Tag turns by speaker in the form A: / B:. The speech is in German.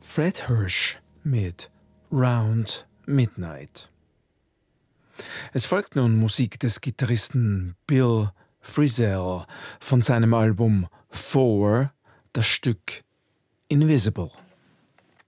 A: Fred Hirsch mit Round Midnight. Es folgt nun Musik des Gitarristen Bill Frisell von seinem Album Four, das Stück Invisible.